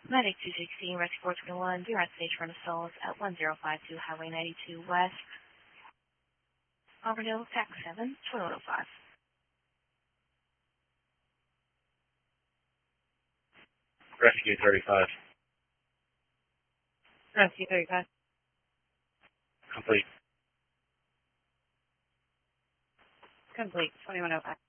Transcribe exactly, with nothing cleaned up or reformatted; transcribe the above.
Medic two sixteen, Rescue four twenty-one, do not stage run assault at one zero five two Highway ninety-two West, Auburndale, Tax seven, twenty-one oh five. Rescue thirty-five. Rescue thirty-five. Complete. Complete, twenty-one oh five.